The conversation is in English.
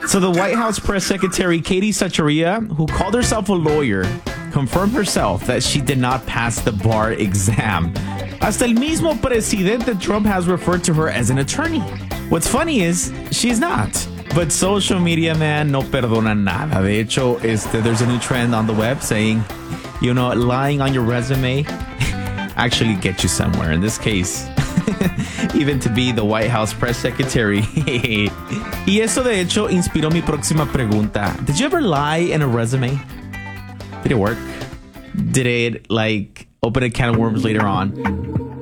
So the White House press secretary, Katie Sacharia, who called herself a lawyer, confirmed herself that she did not pass the bar exam. Hasta el mismo presidente Trump has referred to her as an attorney. What's funny is she's not. But social media, man, no perdona nada. De hecho, there's a new trend on the web saying, lying on your resume actually gets you somewhere. In this case, even to be the White House press secretary. Y eso, de hecho, inspiró mi próxima pregunta. Did you ever lie in a resume? Did it work? Did it, open a can of worms later on?